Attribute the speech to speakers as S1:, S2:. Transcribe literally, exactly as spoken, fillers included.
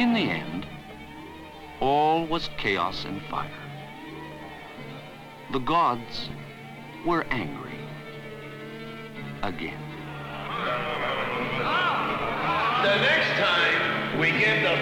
S1: In the end, all was chaos and fire. The gods were angry again.
S2: The next time we give the